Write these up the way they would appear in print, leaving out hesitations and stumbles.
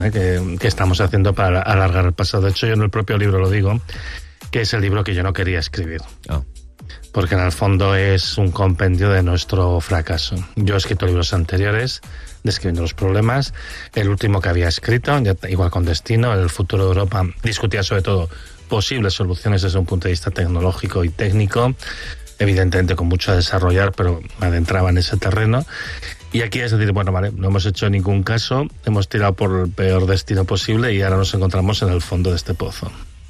que estamos haciendo para alargar el pasado. De hecho, yo en el propio libro lo digo, que es el libro que yo no quería escribir. Oh. Porque en el fondo es un compendio de nuestro fracaso. Yo he escrito libros anteriores describiendo los problemas. El último que había escrito, igual con Destino, El futuro de Europa, discutía sobre todo posibles soluciones desde un punto de vista tecnológico y técnico, evidentemente con mucho a desarrollar, pero me adentraba en ese terreno. Y aquí es decir, bueno, vale, no hemos hecho ningún caso, hemos tirado por el peor destino posible y ahora nos encontramos en el fondo de este pozo.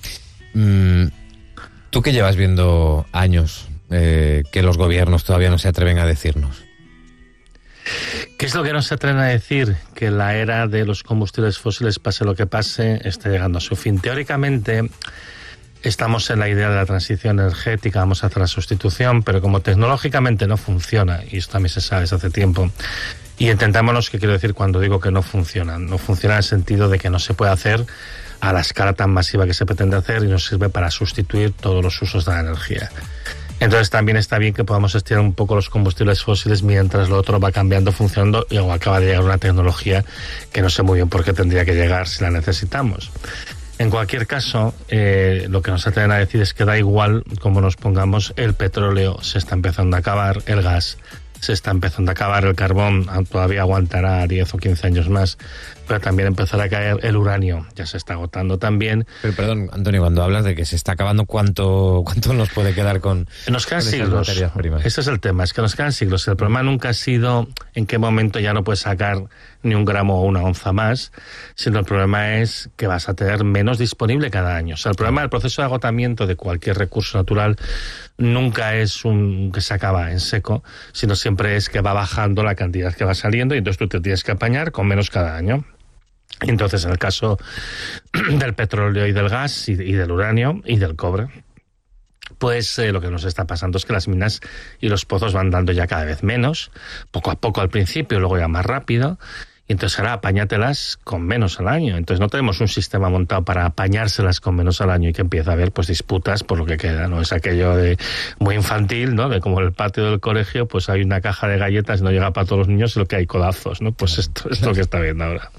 Tú que llevas viendo años que los gobiernos todavía no se atreven a decirnos. ¿Qué es lo que no se atreven a decir? Que la era de los combustibles fósiles, pase lo que pase, está llegando a su fin. Teóricamente estamos en la idea de la transición energética, vamos a hacer la sustitución, pero como tecnológicamente no funciona, y esto también se sabe desde hace tiempo, y entendámonos qué quiero decir cuando digo que no funciona. No funciona en el sentido de que no se puede hacer a la escala tan masiva que se pretende hacer y no sirve para sustituir todos los usos de la energía. Entonces también está bien que podamos estirar un poco los combustibles fósiles mientras lo otro va cambiando, funcionando, y luego acaba de llegar una tecnología que no sé muy bien por qué tendría que llegar si la necesitamos. En cualquier caso, lo que nos atreven a decir es que da igual cómo nos pongamos, el petróleo se está empezando a acabar, el gas se está empezando a acabar, el carbón todavía aguantará 10 o 15 años más, pero también empezará a caer el uranio, ya se está agotando también. Pero perdón, Antonio, cuando hablas de que se está acabando, ¿cuánto nos puede quedar con nos quedan con siglos? Materias primas? Ese es el tema, es que nos quedan siglos. El problema nunca ha sido en qué momento ya no puedes sacar ni un gramo o una onza más, sino el problema es que vas a tener menos disponible cada año. O sea, el problema del proceso de agotamiento de cualquier recurso natural nunca es un que se acaba en seco, sino siempre es que va bajando la cantidad que va saliendo y entonces tú te tienes que apañar con menos cada año. Entonces, en el caso del petróleo y del gas y del uranio y del cobre, pues lo que nos está pasando es que las minas y los pozos van dando ya cada vez menos, poco a poco al principio, luego ya más rápido, y entonces ahora apáñatelas con menos al año. Entonces no tenemos un sistema montado para apañárselas con menos al año y que empieza a haber pues disputas por lo que queda, ¿no? Es aquello de muy infantil, ¿no? De como en el patio del colegio, pues hay una caja de galletas y no llega para todos los niños y lo que hay codazos, ¿no? Pues esto es lo que está viendo ahora.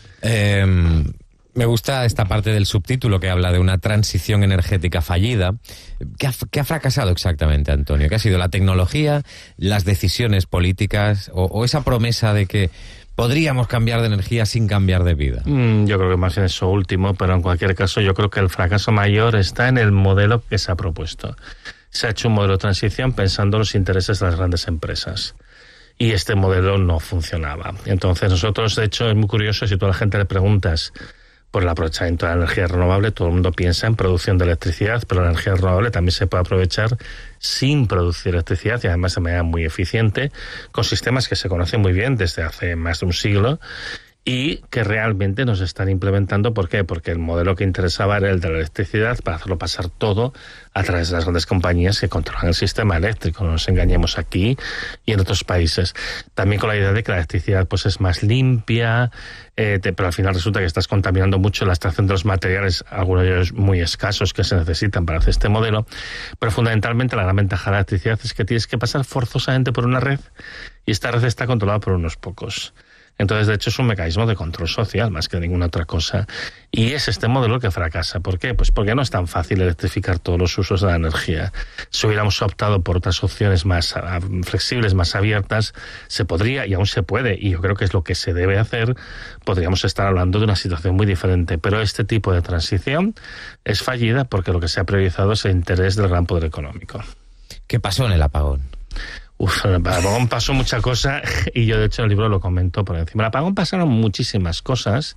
Me gusta esta parte del subtítulo que habla de una transición energética fallida. ¿Qué ha fracasado exactamente, Antonio? ¿Qué ha sido la tecnología, las decisiones políticas o esa promesa de que podríamos cambiar de energía sin cambiar de vida? Yo creo que más bien eso último, pero en cualquier caso yo creo que el fracaso mayor está en el modelo que se ha propuesto. Se ha hecho un modelo de transición pensando en los intereses de las grandes empresas. Y este modelo no funcionaba. Entonces nosotros, de hecho, es muy curioso, si tú a la gente le preguntas por el aprovechamiento de la energía renovable, todo el mundo piensa en producción de electricidad, pero la energía renovable también se puede aprovechar sin producir electricidad y además de manera muy eficiente, con sistemas que se conocen muy bien desde hace más de un siglo y que realmente nos están implementando. ¿Por qué? Porque el modelo que interesaba era el de la electricidad para hacerlo pasar todo a través de las grandes compañías que controlan el sistema eléctrico. No nos engañemos, aquí y en otros países. También con la idea de que la electricidad pues es más limpia, pero al final resulta que estás contaminando mucho la extracción de los materiales, algunos de ellos muy escasos que se necesitan para hacer este modelo. Pero fundamentalmente la gran ventaja de la electricidad es que tienes que pasar forzosamente por una red y esta red está controlada por unos pocos. Entonces, de hecho, es un mecanismo de control social más que ninguna otra cosa. Y es este modelo que fracasa. ¿Por qué? Pues porque no es tan fácil electrificar todos los usos de la energía. Si hubiéramos optado por otras opciones más flexibles, más abiertas, se podría, y aún se puede, y yo creo que es lo que se debe hacer, podríamos estar hablando de una situación muy diferente. Pero este tipo de transición es fallida porque lo que se ha priorizado es el interés del gran poder económico. ¿Qué pasó en el apagón? En el apagón pasó mucha cosa y yo de hecho en el libro lo comento por encima. En el apagón pasaron muchísimas cosas,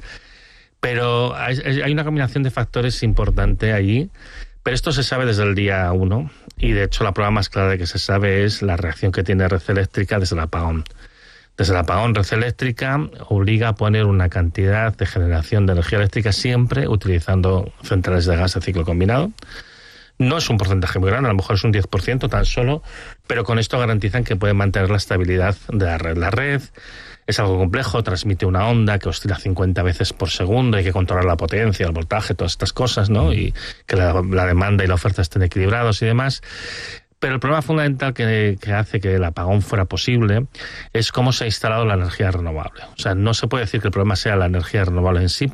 pero hay una combinación de factores importante allí, pero esto se sabe desde el día 1 y de hecho la prueba más clara de que se sabe es la reacción que tiene Red Eléctrica desde el apagón. Desde el apagón, Red Eléctrica obliga a poner una cantidad de generación de energía eléctrica siempre utilizando centrales de gas de ciclo combinado. No es un porcentaje muy grande, a lo mejor es un 10% tan solo, pero con esto garantizan que pueden mantener la estabilidad de la red. La red es algo complejo, transmite una onda que oscila 50 veces por segundo, hay que controlar la potencia, el voltaje, todas estas cosas, ¿no? Y que la demanda y la oferta estén equilibrados y demás. Pero el problema fundamental que hace que el apagón fuera posible es cómo se ha instalado la energía renovable. O sea, no se puede decir que el problema sea la energía renovable en sí,